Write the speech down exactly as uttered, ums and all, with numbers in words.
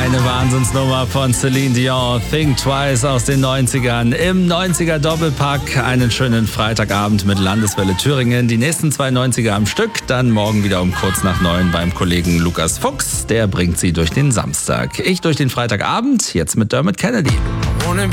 Eine Wahnsinnsnummer von Celine Dion, Think Twice aus den neunzigern. Im neunziger Doppelpack einen schönen Freitagabend mit Landeswelle Thüringen. Die nächsten zwei neunziger am Stück, dann morgen wieder um kurz nach neun beim Kollegen Lukas Fuchs. Der bringt sie durch den Samstag. Ich durch den Freitagabend, jetzt mit Dermot Kennedy.